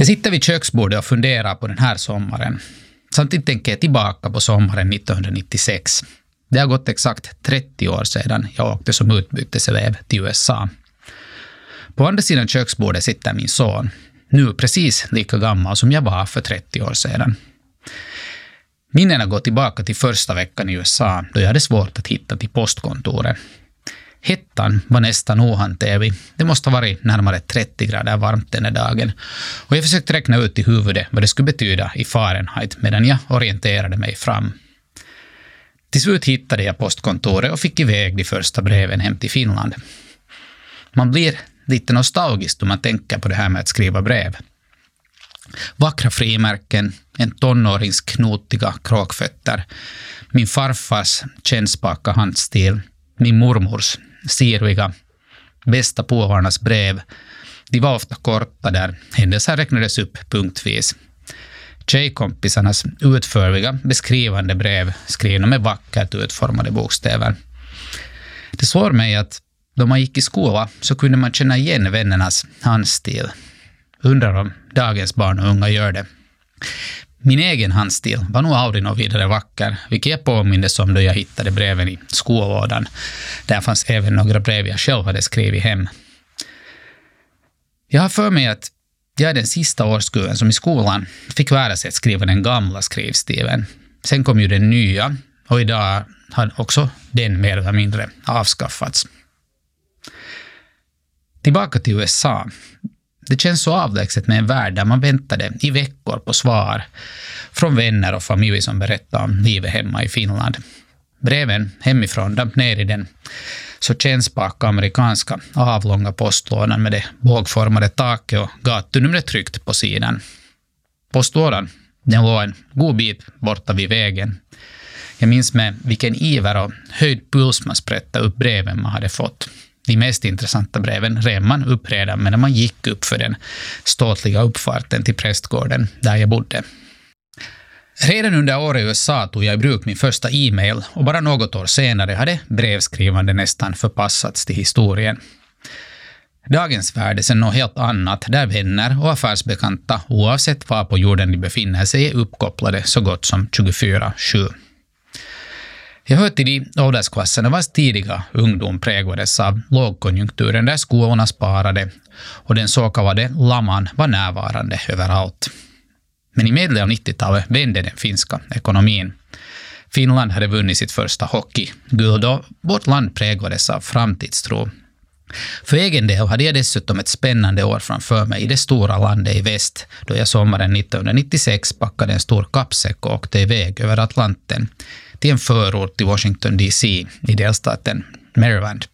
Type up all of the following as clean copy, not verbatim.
Jag sitter vid köksbordet och funderar på den här sommaren. Samtidigt tänker jag tillbaka på sommaren 1996. Det har gått exakt 30 år sedan jag åkte som utbyteselev till USA. På andra sidan köksbordet sitter min son, nu precis lika gammal som jag var för 30 år sedan. Minnena går tillbaka till första veckan i USA då jag hade svårt att hitta till postkontoret. Hettan var nästan ohanterlig. Det måste ha varit närmare 30 grader varmt den här dagen. Och jag försökte räkna ut i huvudet vad det skulle betyda i Fahrenheit medan jag orienterade mig fram. Till slut hittade jag postkontoret och fick iväg de första breven hem till Finland. Man blir lite nostalgisk om man tänker på det här med att skriva brev. Vackra frimärken, en tonårings knotiga kråkfötter, min farfars kännspaka handstil, min mormors sirviga, bästa påvarnas brev. De var ofta korta där händelser räknades upp punktvis. Tjejkompisarnas utförliga beskrivande brev skrivna med vackert utformade bokstäver. Det slår mig att då man gick i skola så kunde man känna igen vännernas handstil. Undrar om dagens barn och unga gör det. Min egen handstil var nog aldrig något vidare vacker, vilket jag påmindes om då jag hittade breven i skollådan. Där fanns även några brev jag själv hade skrivit hem. Jag har för mig att jag är den sista årskullen som i skolan fick lära sig att skriva den gamla skrivstilen. Sen kom ju den nya och idag har också den mer eller mindre avskaffats. Tillbaka till USA. Det känns så avlägset med en värld där man väntade i veckor på svar från vänner och familj som berättade om livet hemma i Finland. Breven hemifrån damp ner i den så kännspaka amerikanska avlånga postlådan med det bågformade taket och gatunumret tryckt på sidan. Postlådan, den låg en god bit borta vid vägen. Jag minns med vilken iver och höjd puls man sprättade upp breven man hade fått. De mest intressanta breven rev man upp redan när man gick upp för den ståtliga uppfarten till prästgården där jag bodde. Redan under året i USA tog jag i bruk min första e-mail och bara något år senare hade brevskrivande nästan förpassats till historien. Dagens värld är sen något helt annat där vänner och affärsbekanta oavsett var på jorden de befinner sig är uppkopplade så gott som 24/7. Jag hör till de åldersklasserna vars tidiga ungdom präglades av lågkonjunkturen där skolorna sparade och den så kallade laman var närvarande överallt. Men i medel av 90-talet vände den finska ekonomin. Finland hade vunnit sitt första hockeyguld och vårt land präglades av framtidstro. För egen del hade jag dessutom ett spännande år framför mig i det stora landet i väst då jag sommaren 1996 packade en stor kappsäck och åkte iväg över Atlanten till en förort till Washington DC i delstaten Maryland.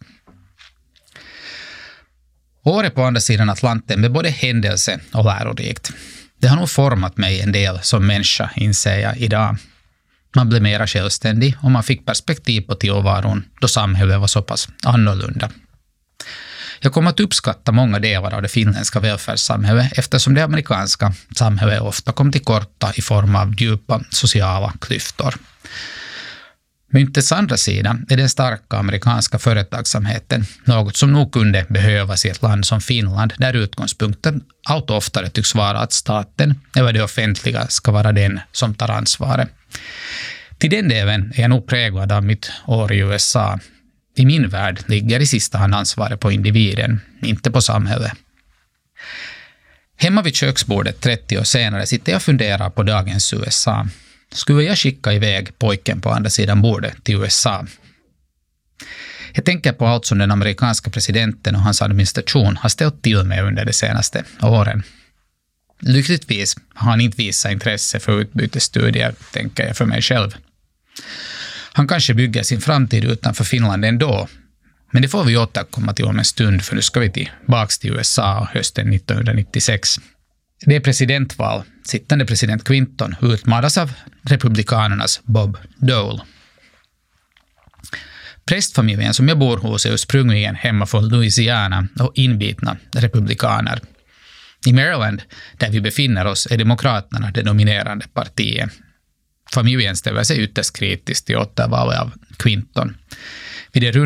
Året på andra sidan Atlanten blev både händelse och lärorikt. Det har nog format mig en del som människa, inser jag idag. Man blev mera självständig och man fick perspektiv på tillvaron då samhället var så pass annorlunda. Jag kommer att uppskatta många delar av det finländska välfärdssamhället eftersom det amerikanska samhället ofta kom till korta i form av djupa sociala klyftor. Myntets andra sida är den starka amerikanska företagsamheten, något som nog kunde behövas i ett land som Finland där utgångspunkten allt oftare tycks vara att staten eller det offentliga ska vara den som tar ansvaret. Till den delen är jag nog präglad av mitt år i USA. I min värld ligger i sista hand ansvaret på individen, inte på samhället. Hemma vid köksbordet 30 år senare sitter jag och funderar på dagens USA. Skulle jag skicka iväg pojken på andra sidan bordet till USA? Jag tänker på allt som den amerikanska presidenten och hans administration har ställt till med under de senaste åren. Lyckligtvis har han inte visat intresse för utbytesstudier, tänker jag för mig själv. Han kanske bygger sin framtid utanför Finland ändå, men det får vi återkomma till om en stund för nu ska vi tillbaka till USA hösten 1996. Det är presidentval. Sittande president Clinton utmanas av republikanernas Bob Dole. Prästfamiljen som jag bor hos är ursprungligen hemma från Louisiana och inbitna republikaner. I Maryland, där vi befinner oss, är demokraterna det dominerande partiet. Familjen ställer sig ytterst kritiskt till återvalet av Clinton. Vid det